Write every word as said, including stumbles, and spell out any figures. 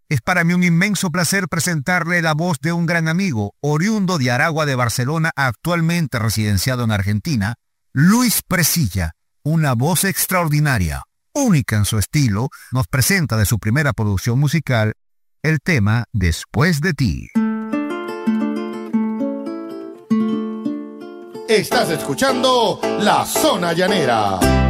Es para mí un inmenso placer presentarle la voz de un gran amigo, oriundo de Aragua de Barcelona, actualmente residenciado en Argentina, Luis Presilla, una voz extraordinaria, única en su estilo, nos presenta de su primera producción musical el tema Después de ti. Estás escuchando La Zona Llanera.